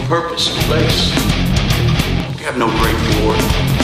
purpose and place. We have no great reward.